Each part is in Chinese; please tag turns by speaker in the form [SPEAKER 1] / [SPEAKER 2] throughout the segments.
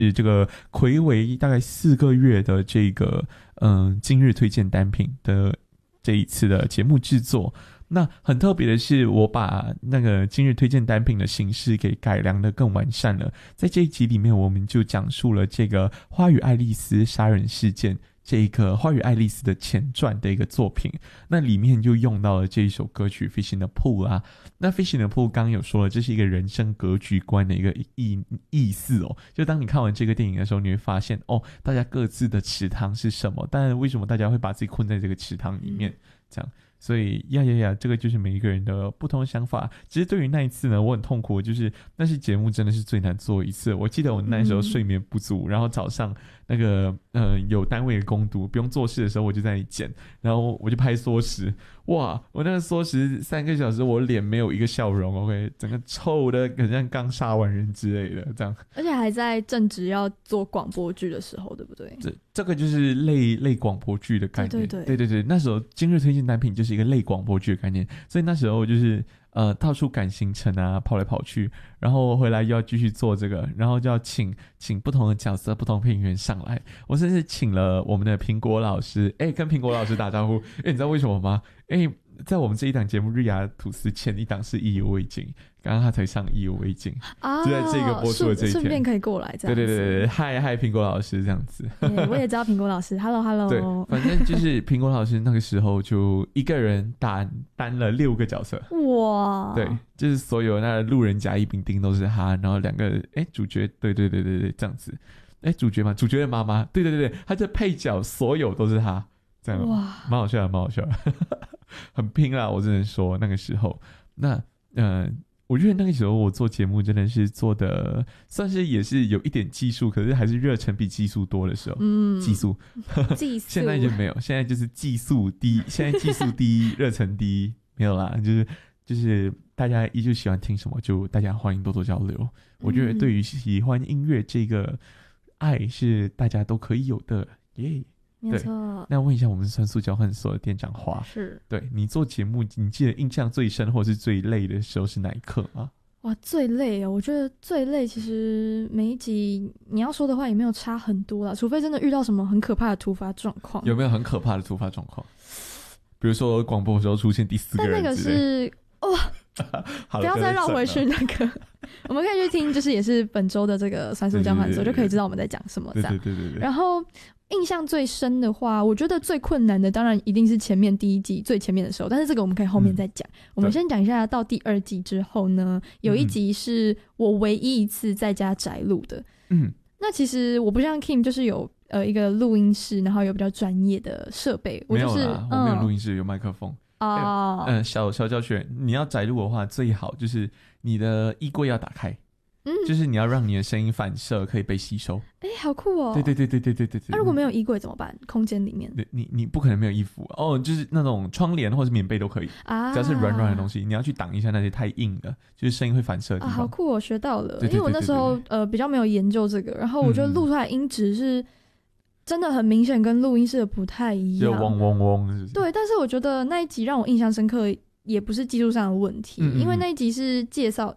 [SPEAKER 1] 这个睽违大概4个月的这个今日推荐单品的这一次的节目制作。那很特别的是，我把那个今日推荐单品的形式给改良的更完善了。在这一集里面，我们就讲述了这个花与爱丽丝杀人事件，这个花与爱丽丝的前传的一个作品。那里面就用到了这一首歌曲 Fish in the Pool 啊。那 Fish in the Pool 刚刚有说了，这是一个人生格局观的一个意思哦。就当你看完这个电影的时候，你会发现大家各自的池塘是什么，但为什么大家会把自己困在这个池塘里面这样。所以这个就是每一个人的不同的想法。其实对于那一次呢，我很痛苦，就是那些节目真的是最难做一次。我记得我那时候睡眠不足，然后早上那个有单位的工读不用做事的时候，我就在那里剪，然后我就拍缩时，哇，我那个缩时3个小时，我脸没有一个笑容 ，OK， 整个臭的很像刚杀完人之类的这样。
[SPEAKER 2] 而且还在正值要做广播剧的时候，对不对？
[SPEAKER 1] 这个就是类广播剧的概念。对，那时候今日推荐单品就是一个类广播剧的概念，所以那时候就是到处赶行程啊，跑来跑去，然后回来又要继续做这个，然后就要请不同的角色、不同配音员上来。我甚至请了我们的苹果老师，跟苹果老师打招呼。你知道为什么吗？在我们这一档节目《日牙吐司》前一档是意犹未尽，刚刚他才上意犹未尽就在这个播出的这一天，
[SPEAKER 2] 顺便可以过来这样子。
[SPEAKER 1] 对，嗨苹果老师这样子。
[SPEAKER 2] 我也知道苹果老师 ，Hello。
[SPEAKER 1] 对，反正就是苹果老师那个时候就一个人担了6个角色，哇！对，就是所有那路人甲乙丙丁都是他，然后2个主角，对，这样子。主角嘛，主角的妈妈，对，他的配角所有都是他，这样哇，蛮好笑的。很拼啦，我只能说那个时候。那我觉得那个时候我做节目真的是做的算是也是有一点技术，可是还是热忱比技术多的时候。技术现在就没有，现在就是技术第一，现在技术第一，热忱第一，没有啦，就是大家依旧喜欢听什么，就大家欢迎多多交流。我觉得对于喜欢音乐这个爱是大家都可以有的耶。
[SPEAKER 2] 没错。
[SPEAKER 1] 那问一下我们酸素交换所的店长花，
[SPEAKER 2] 是
[SPEAKER 1] 对你做节目，你记得印象最深或是最累的时候是哪一刻啊？
[SPEAKER 2] 哇，最累我觉得最累，其实每一集你要说的话也没有差很多啦，除非真的遇到什么很可怕的突发状况。
[SPEAKER 1] 有没有很可怕的突发状况？比如说广播的时候出现第4个人之类，但那个是
[SPEAKER 2] 不要再绕回去那个我们可以去听，就是也是本周的这个酸素交换所，就可以知道我们在讲什么这样。对。然后印象最深的话，我觉得最困难的当然一定是前面第1季最前面的时候，但是这个我们可以后面再讲。我们先讲一下到第2季之后呢，有一集是我唯一一次在家宅录的。那其实我不像 Kim 就是有一个录音室，然后有比较专业的设备。我就是
[SPEAKER 1] 没有啦，我没有录音室，有麦克风。小教学，你要宅录的话，最好就是你的衣柜要打开。就是你要让你的声音反射可以被吸收。
[SPEAKER 2] 好酷哦。
[SPEAKER 1] 对。
[SPEAKER 2] 那如果没有衣柜怎么办？空间里面
[SPEAKER 1] 你不可能没有衣服就是那种窗帘或是棉被都可以只要是软的东西，你要去挡一下那些太硬的，就是声音会反射的地方。
[SPEAKER 2] 好酷哦，学到了。因为我那时候比较没有研究这个，然后我觉得录出来音质是真的很明显跟录音室的不太一样，
[SPEAKER 1] 就嗡嗡嗡是不是？
[SPEAKER 2] 对，但是我觉得那一集让我印象深刻，也不是技术上的问题，因为那一集是介绍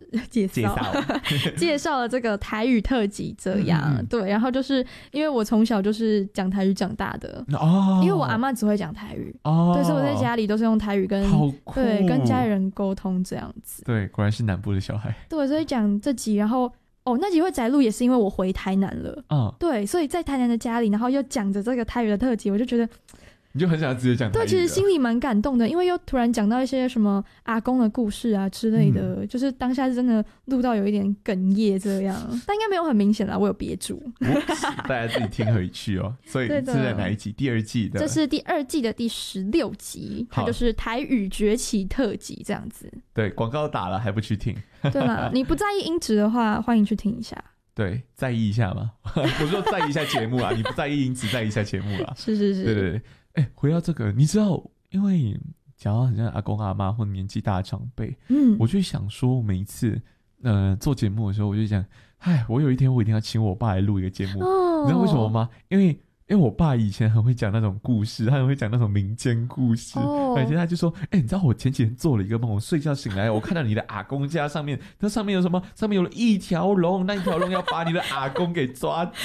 [SPEAKER 2] 了这个台语特辑这样。对，然后就是因为我从小就是讲台语长大的因为我阿嬷只会讲台语对，所以我在家里都是用台语跟跟家里人沟通这样子。
[SPEAKER 1] 对，果然是南部的小孩。
[SPEAKER 2] 对，所以讲这集，然后那集会宅录也是因为我回台南了对，所以在台南的家里，然后又讲着这个台语的特辑，我就觉得
[SPEAKER 1] 你就很想直接讲台语。
[SPEAKER 2] 对，其实心里蛮感动的，因为又突然讲到一些什么阿公的故事啊之类的，就是当下是真的录到有一点哽咽这样，但应该没有很明显啦，我有憋住。
[SPEAKER 1] 大家自己听回去所以是在哪一集？第2季的。
[SPEAKER 2] 这是第2季的第16集，它就是台语崛起特辑这样子。
[SPEAKER 1] 对，广告打了还不去听？
[SPEAKER 2] 对啦，你不在意音质的话，欢迎去听一下。
[SPEAKER 1] 对，在意一下嘛。我说在意一下节目你不在意音质，在意一下节目啦。
[SPEAKER 2] 是。
[SPEAKER 1] 对。回到这个，你知道，因为讲到很像阿公阿妈或年纪大的长辈，我就想说，每一次做节目的时候，我就讲，我有一天我一定要请我爸来录一个节目。你知道为什么吗？因为因为我爸以前很会讲那种故事，他很会讲那种民间故事，而且他就说，你知道我前几天做了一个梦，我睡觉醒来，我看到你的阿公家上面，那上面有什么？上面有了一条龙，那一条龙要把你的阿公给抓住。